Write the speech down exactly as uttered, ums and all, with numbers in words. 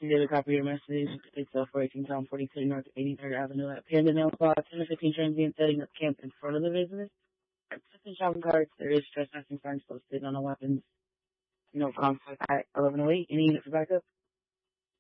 You get a copy of your message. It's uh, four eighteen Tom forty-two North eighty-third Avenue at Panda Nail Spa. ten to fifteen transient setting up camp in front of the business. Assistant shopping carts. There is trespassing signs posted on the weapons. No conflict at eleven oh eight. Any unit for backup?